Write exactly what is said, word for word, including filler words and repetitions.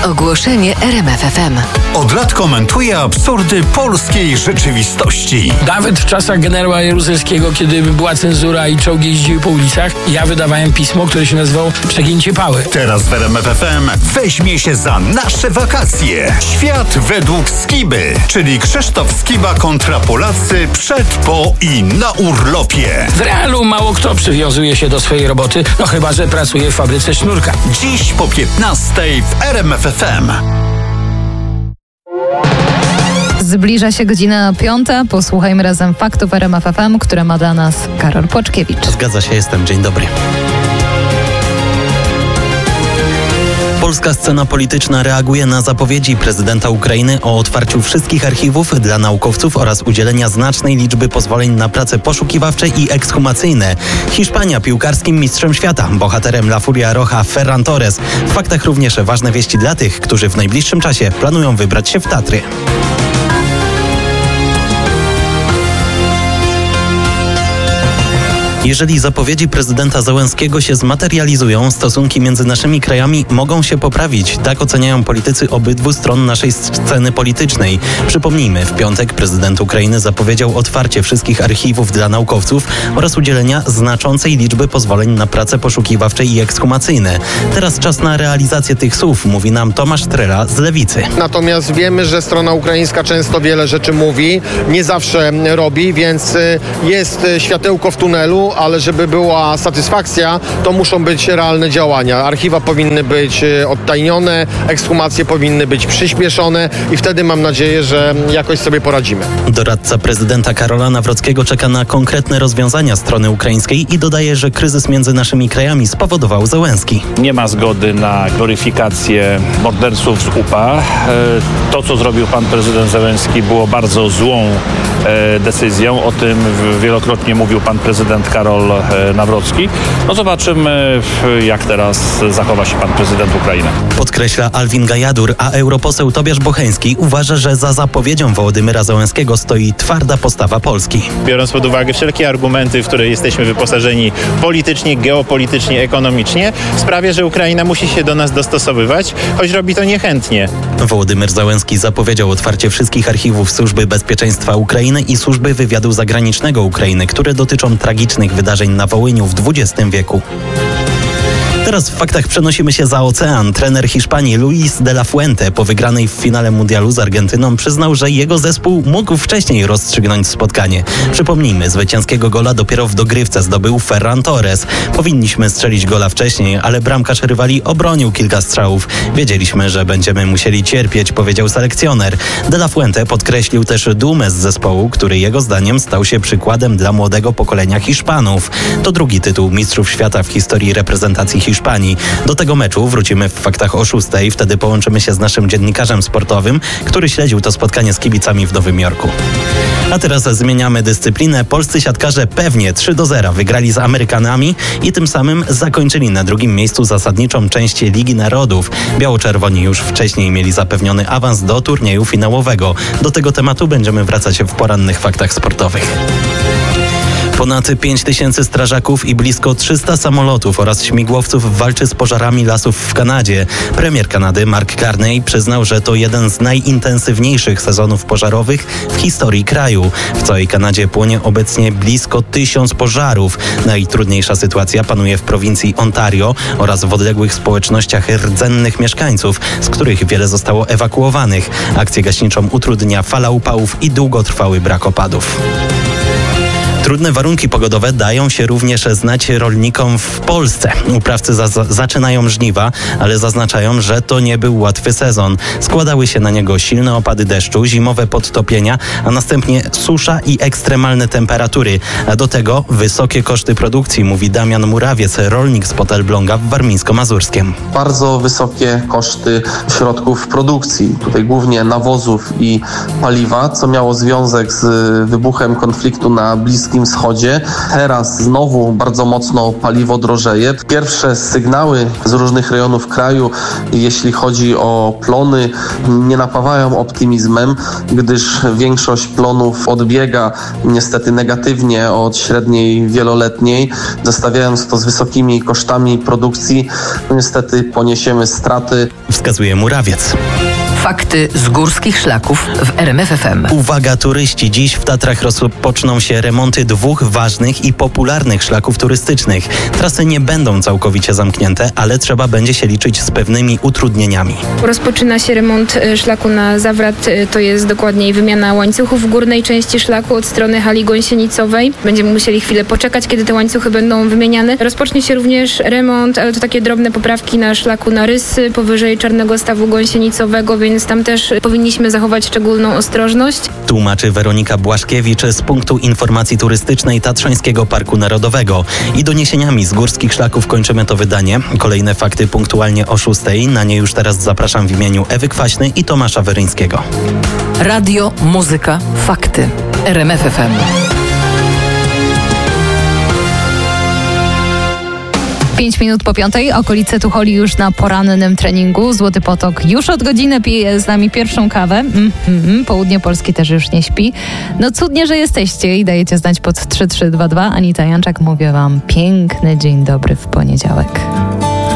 Ogłoszenie R M F F M. Od lat komentuje absurdy polskiej rzeczywistości. Nawet w czasach generała Jaruzelskiego, kiedy była cenzura i czołgi jeździły po ulicach, ja wydawałem pismo, które się nazywało Przegięcie Pały. Teraz w R M F F M weźmie się za nasze wakacje. Świat według Skiby, czyli Krzysztof Skiba kontra Polacy przed, po i na urlopie. W realu mało kto przywiązuje się do swojej roboty, no chyba że pracuje w fabryce sznurka. Dziś po piętnastej w R M F F M. Zbliża się godzina piąta. Posłuchajmy razem faktów R M F F M, które ma dla nas Karol Płaczkiewicz. Zgadza się, jestem. Dzień dobry. Polska scena polityczna reaguje na zapowiedzi prezydenta Ukrainy o otwarciu wszystkich archiwów dla naukowców oraz udzielenia znacznej liczby pozwoleń na prace poszukiwawcze i ekshumacyjne. Hiszpania piłkarskim mistrzem świata, bohaterem La Furia Roja Ferran Torres. W faktach również ważne wieści dla tych, którzy w najbliższym czasie planują wybrać się w Tatry. Jeżeli zapowiedzi prezydenta Zełenskiego się zmaterializują, stosunki między naszymi krajami mogą się poprawić. Tak oceniają politycy obydwu stron naszej sceny politycznej. Przypomnijmy, w piątek prezydent Ukrainy zapowiedział otwarcie wszystkich archiwów dla naukowców oraz udzielenia znaczącej liczby pozwoleń na prace poszukiwawcze i ekshumacyjne. Teraz czas na realizację tych słów, mówi nam Tomasz Trela z Lewicy. Natomiast wiemy, że strona ukraińska często wiele rzeczy mówi, nie zawsze robi, więc jest światełko w tunelu, ale żeby była satysfakcja, to muszą być realne działania. Archiwa powinny być odtajnione, ekshumacje powinny być przyspieszone i wtedy mam nadzieję, że jakoś sobie poradzimy. Doradca prezydenta Karola Nawrockiego czeka na konkretne rozwiązania strony ukraińskiej i dodaje, że kryzys między naszymi krajami spowodował Zełenski. Nie ma zgody na gloryfikację morderców z U P A. To, co zrobił pan prezydent Zełenski, było bardzo złą decyzją. O tym wielokrotnie mówił pan prezydent Karol Nawrocki. No zobaczymy, jak teraz zachowa się pan prezydent Ukrainy. Podkreśla Alwin Gajadur, a europoseł Tobiasz Bocheński uważa, że za zapowiedzią Wołodymyra Zełenskiego stoi twarda postawa Polski. Biorąc pod uwagę wszelkie argumenty, w które jesteśmy wyposażeni politycznie, geopolitycznie, ekonomicznie, sprawia, że Ukraina musi się do nas dostosowywać, choć robi to niechętnie. Wołodymyr Zełenski zapowiedział otwarcie wszystkich archiwów Służby Bezpieczeństwa Ukrainy i Służby Wywiadu Zagranicznego Ukrainy, które dotyczą tragicznych wydarzeń na Wołyniu w dwudziestym wieku. Teraz w faktach przenosimy się za ocean. Trener Hiszpanii Luis de la Fuente po wygranej w finale mundialu z Argentyną przyznał, że jego zespół mógł wcześniej rozstrzygnąć spotkanie. Przypomnijmy, zwycięskiego gola dopiero w dogrywce zdobył Ferran Torres. Powinniśmy strzelić gola wcześniej, ale bramkarz rywali obronił kilka strzałów. Wiedzieliśmy, że będziemy musieli cierpieć, powiedział selekcjoner. De la Fuente podkreślił też dumę z zespołu, który jego zdaniem stał się przykładem dla młodego pokolenia Hiszpanów. To drugi tytuł Mistrzów Świata w historii reprezentacji Hiszpanii. Hiszpanii. Do tego meczu wrócimy w faktach o szóstej. Wtedy połączymy się z naszym dziennikarzem sportowym, który śledził to spotkanie z kibicami w Nowym Jorku. A teraz zmieniamy dyscyplinę. Polscy siatkarze pewnie trzy do zera wygrali z Amerykanami i tym samym zakończyli na drugim miejscu zasadniczą część Ligi Narodów. Biało-czerwoni już wcześniej mieli zapewniony awans do turnieju finałowego. Do tego tematu będziemy wracać w porannych faktach sportowych. Ponad pięć tysięcy strażaków i blisko trzysta samolotów oraz śmigłowców walczy z pożarami lasów w Kanadzie. Premier Kanady Mark Carney przyznał, że to jeden z najintensywniejszych sezonów pożarowych w historii kraju. W całej Kanadzie płonie obecnie blisko tysiąc pożarów. Najtrudniejsza sytuacja panuje w prowincji Ontario oraz w odległych społecznościach rdzennych mieszkańców, z których wiele zostało ewakuowanych. Akcję gaśniczą utrudnia fala upałów i długotrwały brak opadów. Trudne warunki pogodowe dają się również znać rolnikom w Polsce. Uprawcy za- zaczynają żniwa, ale zaznaczają, że to nie był łatwy sezon. Składały się na niego silne opady deszczu, zimowe podtopienia, a następnie susza i ekstremalne temperatury. A do tego wysokie koszty produkcji, mówi Damian Murawiec, rolnik z Potelbląga w Warmińsko-Mazurskiem. Bardzo wysokie koszty środków produkcji, tutaj głównie nawozów i paliwa, co miało związek z wybuchem konfliktu na Bliskim Bliskim Wschodzie. Teraz znowu bardzo mocno paliwo drożeje. Pierwsze sygnały z różnych rejonów kraju, jeśli chodzi o plony, nie napawają optymizmem, gdyż większość plonów odbiega niestety negatywnie od średniej wieloletniej, zostawiając to z wysokimi kosztami produkcji. No niestety poniesiemy straty. Wskazuje Murawiec. Fakty z górskich szlaków w R M F F M. Uwaga turyści, dziś w Tatrach rozpoczną się remonty dwóch ważnych i popularnych szlaków turystycznych. Trasy nie będą całkowicie zamknięte, ale trzeba będzie się liczyć z pewnymi utrudnieniami. Rozpoczyna się remont szlaku na Zawrat, to jest dokładniej wymiana łańcuchów w górnej części szlaku od strony hali gąsienicowej. Będziemy musieli chwilę poczekać, kiedy te łańcuchy będą wymieniane. Rozpocznie się również remont, ale to takie drobne poprawki na szlaku na Rysy, powyżej Czarnego Stawu Gąsienicowego, więc tam też powinniśmy zachować szczególną ostrożność. Tłumaczy Weronika Błaszkiewicz z punktu informacji turystycznej Tatrzańskiego Parku Narodowego. I doniesieniami z górskich szlaków kończymy to wydanie. Kolejne fakty punktualnie o szóstej. Na nie już teraz zapraszam w imieniu Ewy Kwaśny i Tomasza Weryńskiego. Radio, muzyka, fakty. R M F F M. Pięć minut po piątej, okolice Tucholi już na porannym treningu. Złoty Potok już od godziny pije z nami pierwszą kawę. Mm-hmm. Południe Polski też już nie śpi. No cudnie, że jesteście i dajecie znać pod trzy trzy dwa dwa. Anita Janczak, mówię wam piękny dzień dobry w poniedziałek.